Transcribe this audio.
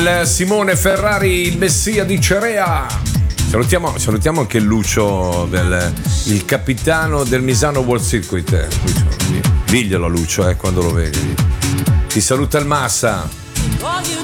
Simone Ferrari, il messia di Cerea. Salutiamo anche Lucio, il capitano del Misano World Circuit. Lucio, diglielo a Lucio quando lo vedi. Ti saluta il Massa.